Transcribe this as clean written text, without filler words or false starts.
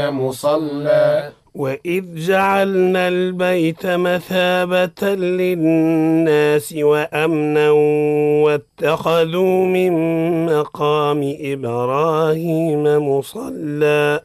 مصلى وإذ جعلنا البيت مثابة للناس وأمنا واتخذوا من مقام إبراهيم مصلى